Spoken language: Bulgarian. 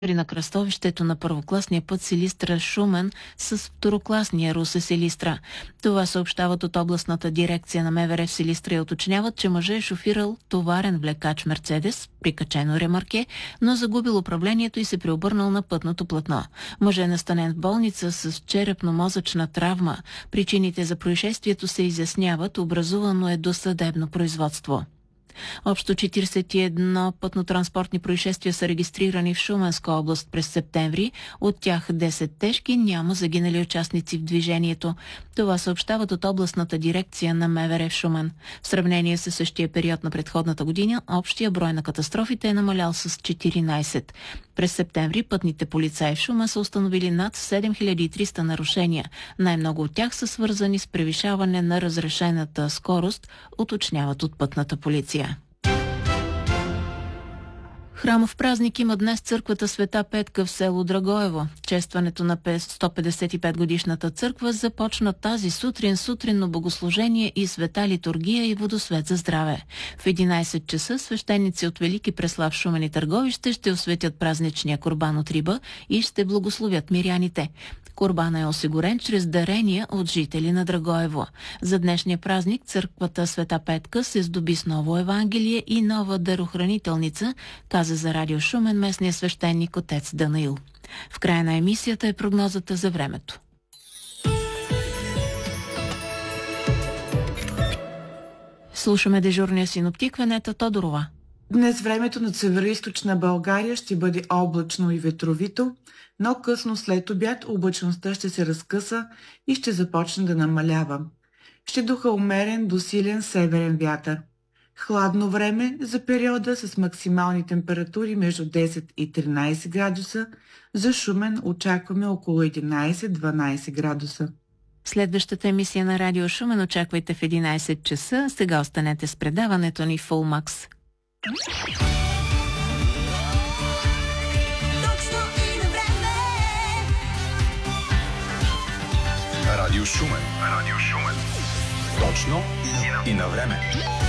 на кръстовището на първокласния път Силистра-Шумен с второкласния Русе-Силистра. Това съобщават от областната дирекция на МВР в Силистра и уточняват, че мъжът е шофирал товарен влекач Мерцедес, прикачено ремарке, но загубил управлението и се преобърнал на пътното платно. Мъжът е настанен в болница с черепно-мозъчна травма. Причините за происшествието се изясняват, образувано е досъдебно производство. Общо 41 пътно-транспортни происшествия са регистрирани в Шуменска област през септември, от тях 10 тежки, няма загинали участници в движението. Това съобщават от областната дирекция на МВР в Шумен. В сравнение с същия период на предходната година, общия брой на катастрофите е намалял с 14. През септември пътните полицаи в Шумен са установили над 7300 нарушения. Най-много от тях са свързани с превишаване на разрешената скорост, уточняват от пътната полиция. Храмов празник има днес църквата Света Петка в село Драгоево. Честването на 155-годишната църква започна тази сутрин с утринно богослужение и света литургия и водосвет за здраве. В 11 часа свещеници от Велики Преслав, Шумен и Търговище ще осветят празничния курбан от риба и ще благословят миряните. Курбана е осигурен чрез дарения от жители на Драгоево. За днешния празник църквата Света Петка се здоби с ново Евангелие и нова дарохранителница, каза за Радио Шумен местния свещеник отец Данаил. В края на емисията е прогнозата за времето. Слушаме дежурния синоптик Венета Тодорова. Днес времето над североизточна България ще бъде облачно и ветровито, но късно след обяд облачността ще се разкъса и ще започне да намалява. Ще духа умерен до силен северен вятър. Хладно време за периода с максимални температури между 10 и 13 градуса. За Шумен очакваме около 11-12 градуса. Следващата емисия на Радио Шумен очаквайте в 11 часа. Сега останете с предаването ни Full Max. Радио Шумен. Точно и на време.